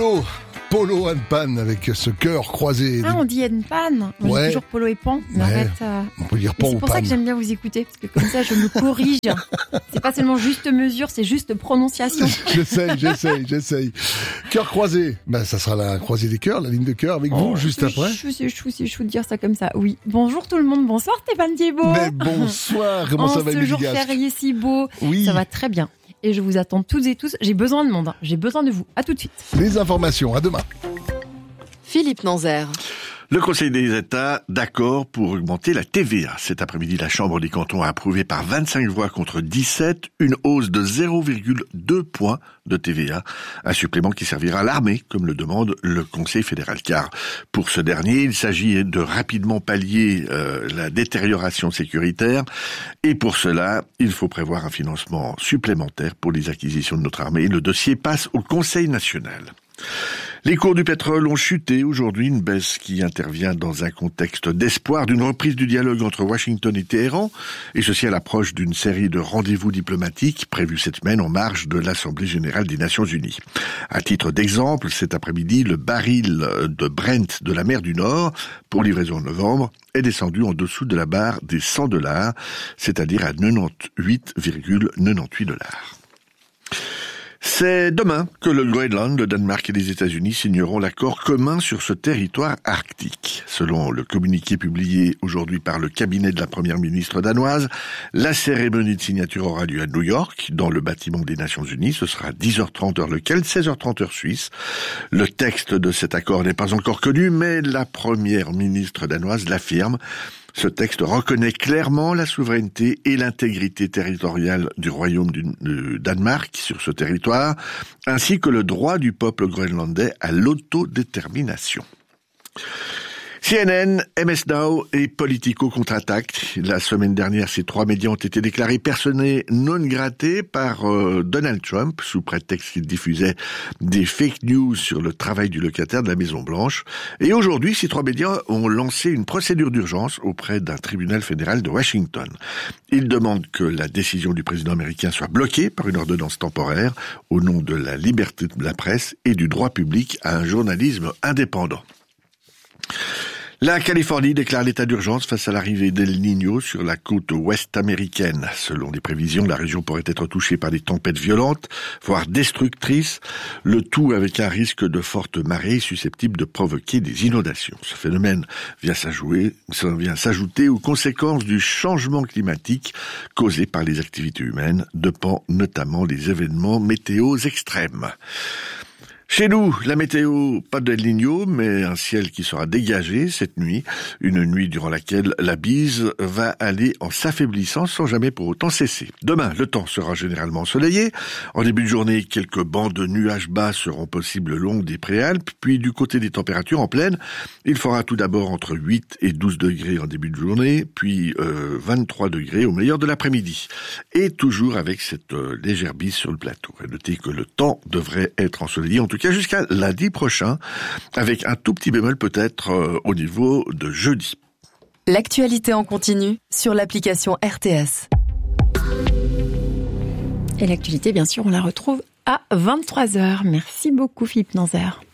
Polo and Pan avec ce cœur croisé. Ah, on dit and Pan. On dit toujours Polo et Pan. Mais ouais. arrête, on peut dire Pan ou Pan. C'est pour ça que j'aime bien vous écouter. Parce que comme ça, je me corrige. C'est pas seulement juste mesure, c'est juste prononciation. J'essaye. Cœur croisé. Ben, ça sera la croisée des cœurs, la ligne de cœur avec vous, juste après. C'est chou de dire ça comme ça. Oui. Bonjour tout le monde. Bonsoir Stéphane Thiebaud. Mais bonsoir. Comment ça va, ce jour férié si beau. Oui. Ça va très bien. Et je vous attends toutes et tous. J'ai besoin de monde. J'ai besoin de vous. À tout de suite. Les informations. À demain. Philippe Nanzer. Le Conseil des États d'accord pour augmenter la TVA. Cet après-midi, la Chambre des cantons a approuvé par 25 voix contre 17 une hausse de 0,2 points de TVA. Un supplément qui servira à l'armée, comme le demande le Conseil fédéral. Car pour ce dernier, il s'agit de rapidement pallier la détérioration sécuritaire. Et pour cela, il faut prévoir un financement supplémentaire pour les acquisitions de notre armée. Le dossier passe au Conseil national. Les cours du pétrole ont chuté aujourd'hui, une baisse qui intervient dans un contexte d'espoir d'une reprise du dialogue entre Washington et Téhéran, et ceci à l'approche d'une série de rendez-vous diplomatiques prévus cette semaine en marge de l'Assemblée générale des Nations unies. À titre d'exemple, cet après-midi, le baril de Brent de la mer du Nord, pour livraison en novembre, est descendu en dessous de la barre des $100, c'est-à-dire à 98,98 $. C'est demain que le Groenland, le Danemark et les États-Unis signeront l'accord commun sur ce territoire arctique. Selon le communiqué publié aujourd'hui par le cabinet de la première ministre danoise, la cérémonie de signature aura lieu à New York, dans le bâtiment des Nations Unies. Ce sera 10h30 heure locale, 16h30 heure suisse. Le texte de cet accord n'est pas encore connu, mais la première ministre danoise l'affirme. Ce texte reconnaît clairement la souveraineté et l'intégrité territoriale du royaume du Danemark sur ce territoire, ainsi que le droit du peuple groenlandais à l'autodétermination. CNN, MS Now et Politico contre-attaquent. La semaine dernière, ces trois médias ont été déclarés persona non grata par Donald Trump, sous prétexte qu'il diffusait des fake news sur le travail du locataire de la Maison-Blanche. Et aujourd'hui, ces trois médias ont lancé une procédure d'urgence auprès d'un tribunal fédéral de Washington. Ils demandent que la décision du président américain soit bloquée par une ordonnance temporaire au nom de la liberté de la presse et du droit public à un journalisme indépendant. La Californie déclare l'état d'urgence face à l'arrivée d'El Niño sur la côte ouest américaine. Selon les prévisions, la région pourrait être touchée par des tempêtes violentes, voire destructrices, le tout avec un risque de fortes marées susceptibles de provoquer des inondations. Ce phénomène vient s'ajouter aux conséquences du changement climatique causé par les activités humaines, dépend notamment des événements météo extrêmes. Chez nous, la météo, pas d'El Niño, mais un ciel qui sera dégagé cette nuit. Une nuit durant laquelle la bise va aller en s'affaiblissant sans jamais pour autant cesser. Demain, le temps sera généralement ensoleillé. En début de journée, quelques bancs de nuages bas seront possibles le long des préalpes. Puis du côté des températures en pleine, il fera tout d'abord entre 8 et 12 degrés en début de journée, puis 23 degrés au meilleur de l'après-midi. Et toujours avec cette légère bise sur le plateau. Et notez que le temps devrait être ensoleillé, en tout cas jusqu'à lundi prochain, avec un tout petit bémol peut-être au niveau de jeudi. L'actualité en continu sur l'application RTS. Et l'actualité, bien sûr, on la retrouve à 23h. Merci beaucoup Philippe Nanzer.